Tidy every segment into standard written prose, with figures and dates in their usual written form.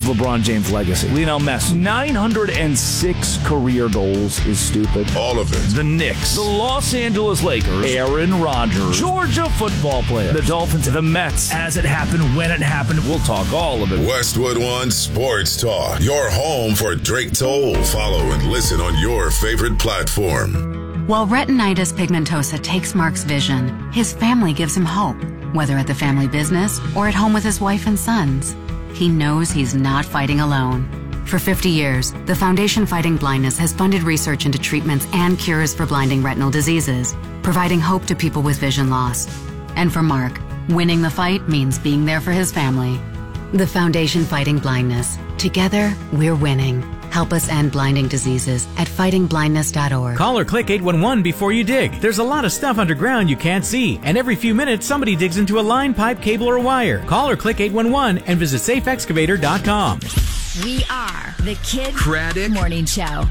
LeBron James' legacy. Lionel Messi, 906 career goals is stupid. All of it. The Knicks, the Los Angeles Lakers, Aaron Rodgers, Georgia football players, the Dolphins, the Mets. As it happened, when it happened, we'll talk all of it. Westwood One Sports Talk, your home for Drake Toll. Follow and listen on your favorite platform. While retinitis pigmentosa takes Mark's vision, his family gives him hope, whether at the family business or at home with his wife and sons. He knows he's not fighting alone. For 50 years, the Foundation Fighting Blindness has funded research into treatments and cures for blinding retinal diseases, providing hope to people with vision loss. And for Mark, winning the fight means being there for his family. The Foundation Fighting Blindness. Together, we're winning. Help us end blinding diseases at fightingblindness.org. Call or click 811 before you dig. There's a lot of stuff underground you can't see, and every few minutes somebody digs into a line, pipe, cable, or wire. Call or click 811 and visit safeexcavator.com. We are the Kid Craddock Morning Show.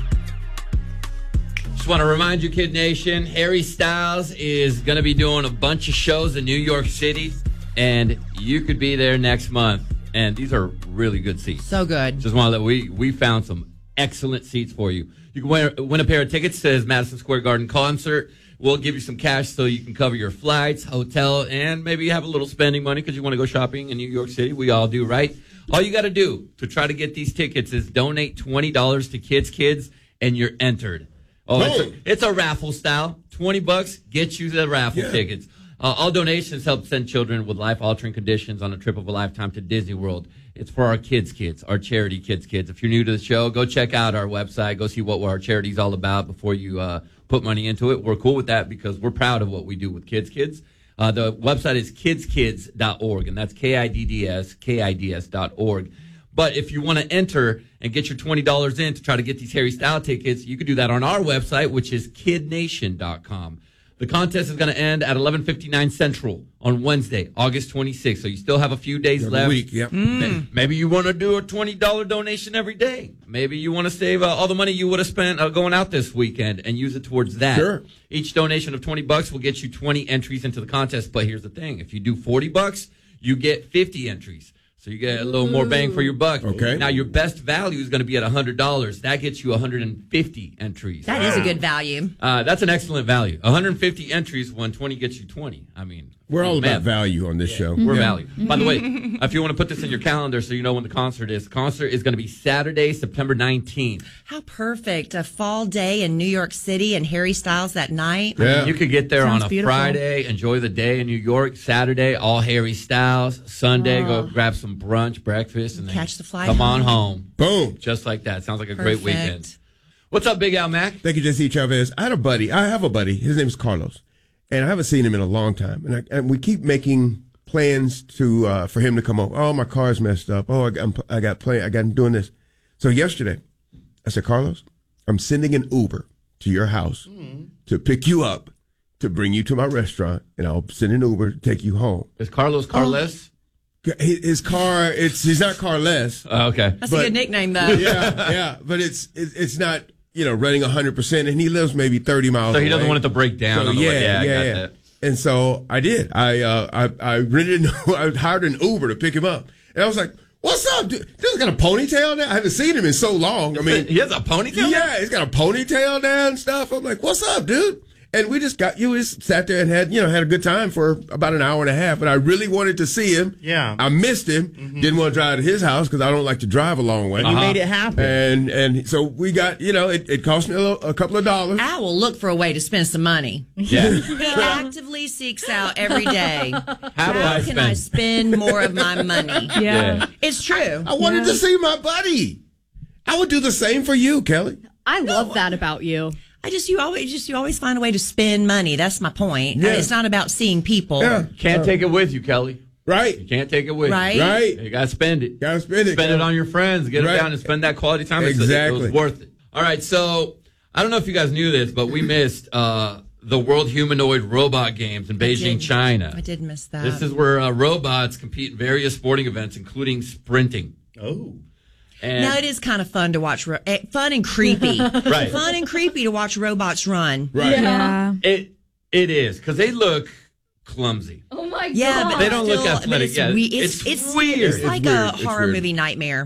Just want to remind you, Kid Nation, Harry Styles is going to be doing a bunch of shows in New York City, and you could be there next month. And these are really good seats. So good. Just want to let we found some excellent seats for you. You can win a pair of tickets to his Madison Square Garden concert. We'll give you some cash so you can cover your flights, hotel, and maybe have a little spending money because you want to go shopping in New York City. We all do, right? All you got to do to try to get these tickets is donate $20 to Kids, and you're entered. It's a raffle style. $20 gets you the raffle tickets. All donations help send children with life-altering conditions on a trip of a lifetime to Disney World. It's for our kids, our charity Kids. If you're new to the show, go check out our website. Go see what our charity's all about before you put money into it. We're cool with that because we're proud of what we do with Kids. The website is kidskids.org, and that's KIDS.org. But if you want to enter and get your $20 in to try to get these Harry Styles tickets, you can do that on our website, which is kidnation.com. The contest is going to end at 11:59 Central on Wednesday, August 26th. So you still have a few days left. Week, yep. Maybe you want to do a $20 donation every day. Maybe you want to save all the money you would have spent going out this weekend and use it towards that. Sure. Each donation of $20 will get you 20 entries into the contest. But here's the thing. If you do $40, you get 50 entries. So you get a little more bang for your buck. Okay. Now, your best value is going to be at $100. That gets you 150 entries. That is a good value. That's an excellent value. 150 entries when 20 gets you 20. I mean, we're all about value on this show. We're value. By the way, if you want to put this in your calendar so you know when the concert is going to be Saturday, September 19th. How perfect. A fall day in New York City and Harry Styles that night. Yeah. You could get there Sounds on a beautiful. Friday, enjoy the day in New York. Saturday, all Harry Styles. Sunday, go grab some brunch, breakfast, and then Catch the flight come on home. home. Boom. Just like that. Sounds like a great Perfect. weekend. What's up, Big Al Mac? Thank you, Jesse Chavez. I have a buddy. His name is Carlos, and I haven't seen him in a long time. And we keep making plans to for him to come over. Oh, my car's messed up. Oh, I got doing this. So yesterday, I said, Carlos, I'm sending an Uber to your house to pick you up, to bring you to my restaurant, and I'll send an Uber to take you home. Is Carlos Carles? His car, he's not carless. Okay. That's a good nickname, though. Yeah, but it's not, running 100%, and he lives maybe 30 miles away. So he doesn't want it to break down. So, on the way. I got that. And so I did. I rented, I hired an Uber to pick him up, and I was like, "What's up, dude? This has got a ponytail now. I haven't seen him in so long. I mean, he has a ponytail. Yeah, he's got a ponytail now and stuff. I'm like, "What's up, dude?" And we just sat there and had a good time for about an hour and a half. And I really wanted to see him. Yeah. I missed him. Mm-hmm. Didn't want to drive to his house because I don't like to drive a long way. You made it happen. And so we got, it cost me a couple of dollars. I will look for a way to spend some money. Yeah. He actively seeks out every day. How do I can I spend more of my money? Yeah. It's true. I wanted to see my buddy. I would do the same for you, Kelly. I love that about you. You always find a way to spend money. That's my point. Yeah. It's not about seeing people. Yeah. Can't take it with you, Kelly. Right. You can't take it with Right. you. Right. You got to spend it. Got to spend it. Spend it on your friends. Get Right. them down and spend that quality time. Exactly. It was worth it. All right. So I don't know if you guys knew this, but we missed the World Humanoid Robot Games in Beijing, China. I did miss that. This is where robots compete in various sporting events, including sprinting. Oh. And no, it is kind of fun to watch. Fun and creepy. Right. Fun and creepy to watch robots run. Right. Yeah. It is because they look clumsy. Oh my Yeah, God. but They don't look still, athletic. I mean, it's weird. It's like It's a weird. horror movie nightmare.